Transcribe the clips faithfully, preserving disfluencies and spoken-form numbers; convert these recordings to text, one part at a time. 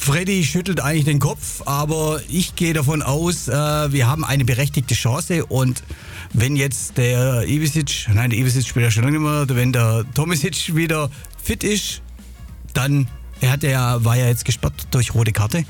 Freddy schüttelt eigentlich den Kopf, aber ich gehe davon aus, äh, wir haben eine berechtigte Chance und wenn jetzt der Ivisic, nein, der Ivisic spielt ja schon lange nicht mehr, wenn der Tomisic wieder fit ist, dann, er hat ja, war ja jetzt gesperrt durch rote Karte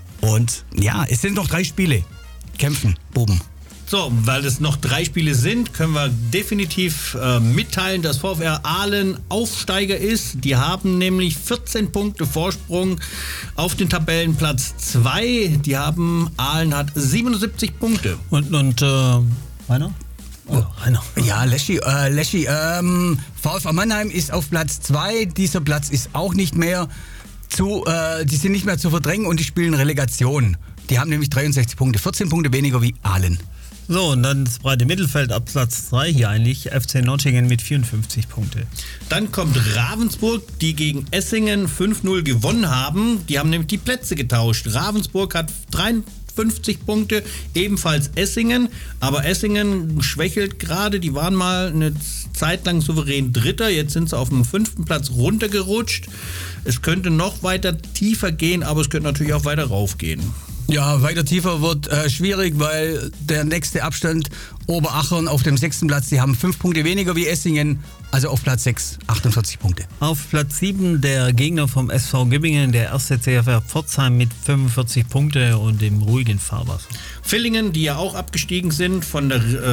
und ja, es sind noch drei Spiele. Kämpfen, Buben. So, weil es noch drei Spiele sind, können wir definitiv äh, mitteilen, dass VfR Aalen Aufsteiger ist. Die haben nämlich vierzehn Punkte Vorsprung auf den Tabellenplatz zwei. Die haben, Aalen hat siebenundsiebzig Punkte. Und, und, äh, Rainer? Oh, Rainer. Ja, Leschi, äh, Leschi, ähm, VfR Mannheim ist auf Platz zwei. Dieser Platz ist auch nicht mehr zu, äh, die sind nicht mehr zu verdrängen und die spielen Relegation. Die haben nämlich dreiundsechzig Punkte, vierzehn Punkte weniger wie Aalen. So, und dann das breite Mittelfeld ab Platz drei hier eigentlich, F C Nottingham mit vierundfünfzig Punkte. Dann kommt Ravensburg, die gegen Essingen fünf null gewonnen haben. Die haben nämlich die Plätze getauscht. Ravensburg hat dreiundfünfzig Punkte, ebenfalls Essingen. Aber Essingen schwächelt gerade. Die waren mal eine Zeit lang souverän Dritter. Jetzt sind sie auf dem fünften Platz runtergerutscht. Es könnte noch weiter tiefer gehen, aber es könnte natürlich auch weiter raufgehen. Ja, weiter tiefer wird äh, schwierig, weil der nächste Abstand Oberachern auf dem sechsten Platz, die haben fünf Punkte weniger wie Essingen, also auf Platz sechs, achtundvierzig Punkte. Auf Platz sieben der Gegner vom S V Göppingen, der erste C F R Pforzheim mit fünfundvierzig Punkte und im ruhigen Fahrwasser. Villingen, die ja auch abgestiegen sind von der,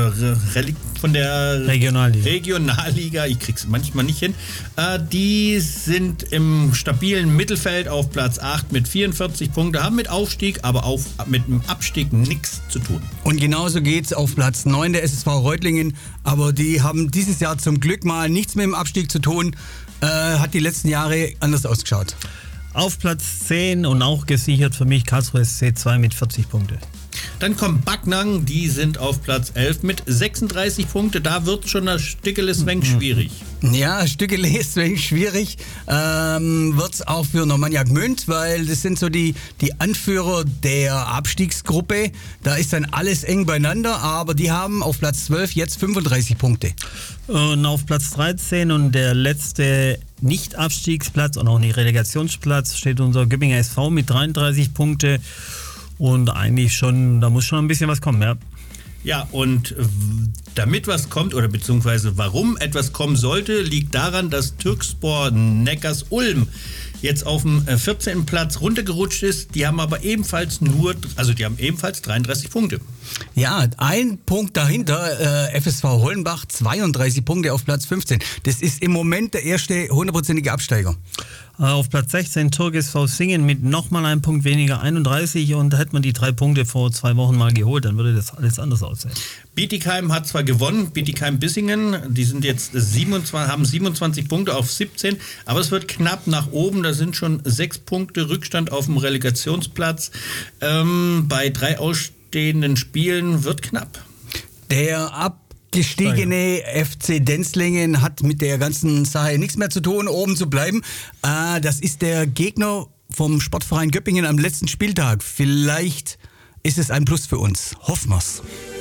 äh, von der Regionalliga. Regionalliga, ich krieg's manchmal nicht hin, äh, die sind im stabilen Mittelfeld auf Platz acht mit vierundvierzig Punkten, haben mit Aufstieg, aber auch mit dem Abstieg nichts zu tun. Und genauso geht's auf Platz neun der S S V Reutlingen, aber die haben dieses Jahr zum Glück mal nichts mit dem Abstieg zu tun, äh, hat die letzten Jahre anders ausgeschaut. Auf Platz zehn und auch gesichert für mich Karlsruhe S C zwei mit vierzig Punkte. Dann kommt Backnang, die sind auf Platz elf mit sechsunddreißig Punkte. Da wird schon das Stückele-Sweng schwierig. Ja, Stückele-Sweng schwierig. Ähm, wird es auch für Normannia Gmünd, weil das sind so die, die Anführer der Abstiegsgruppe. Da ist dann alles eng beieinander, aber die haben auf Platz zwölf jetzt fünfunddreißig Punkte. Und auf Platz dreizehn und der letzte Nicht-Abstiegsplatz und auch nicht Relegationsplatz steht unser Göppinger S V mit dreiunddreißig Punkte. Und eigentlich schon, da muss schon ein bisschen was kommen, ja. Ja, und damit was kommt, oder beziehungsweise warum etwas kommen sollte, liegt daran, dass Türkspor Neckars-Ulm jetzt auf dem vierzehnten Platz runtergerutscht ist. Die haben aber ebenfalls nur, also die haben ebenfalls dreiunddreißig Punkte. Ja, ein Punkt dahinter, äh, F S V Hollenbach, zweiunddreißig Punkte auf Platz fünfzehn. Das ist im Moment der erste hundertprozentige Absteiger. Auf Platz sechzehn Türk S V Singen mit nochmal einem Punkt weniger, einunddreißig, und da hätte man die drei Punkte vor zwei Wochen mal geholt, dann würde das alles anders aussehen. Bietigheim hat zwar gewonnen, Bietigheim-Bissingen, die sind jetzt siebenundzwanzig, haben siebenundzwanzig Punkte auf siebzehn, aber es wird knapp nach oben, da sind schon sechs Punkte Rückstand auf dem Relegationsplatz. Ähm, bei drei ausstehenden Spielen wird knapp. Der Ab gestiegene F C Denzlingen hat mit der ganzen Sache nichts mehr zu tun, oben zu bleiben. Äh, das ist der Gegner vom Sportverein Göppingen am letzten Spieltag. Vielleicht ist es ein Plus für uns. Hoffen wir's.